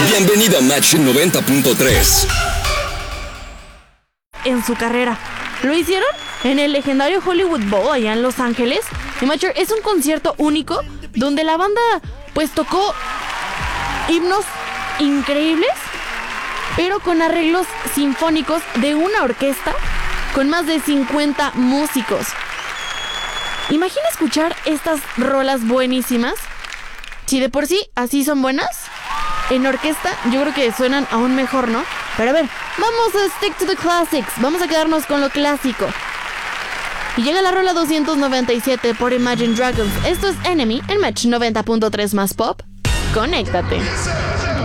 Bienvenido a Match 90.3. En su carrera. Lo hicieron en el legendario Hollywood Bowl allá en Los Ángeles. Y Matcher es un concierto único donde la banda pues tocó himnos increíbles, pero con arreglos sinfónicos de una orquesta con más de 50 músicos. Imagina escuchar estas rolas buenísimas. Si de por sí así son buenas, en orquesta yo creo que suenan aún mejor, ¿no? Pero a ver, vamos a stick to the classics. Vamos a quedarnos con lo clásico. Y llega la rola 297 por Imagine Dragons. Esto es Enemy en Match 90.3 más Pop. Conéctate.